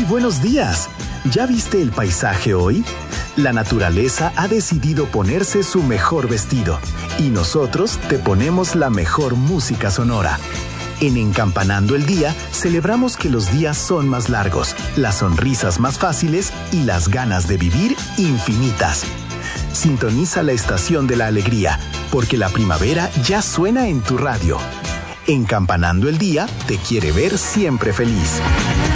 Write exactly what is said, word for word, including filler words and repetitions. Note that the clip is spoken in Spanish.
buenos días. ¿Ya viste el paisaje hoy? La naturaleza ha decidido ponerse su mejor vestido y nosotros te ponemos la mejor música sonora. En Encampanando el Día, celebramos que los días son más largos, las sonrisas más fáciles y las ganas de vivir infinitas. Sintoniza la estación de la alegría, porque la primavera ya suena en tu radio. Encampanando el Día te quiere ver siempre feliz.